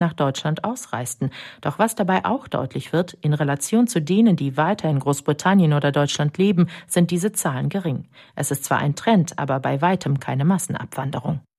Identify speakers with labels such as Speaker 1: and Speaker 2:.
Speaker 1: nach Deutschland ausreisten. Doch was dabei auch deutlich wird, in Relation zu denen, die weiter in Großbritannien oder Deutschland leben, sind diese Zahlen gering. Es ist zwar ein Trend, aber bei weitem keine Massenabwanderung.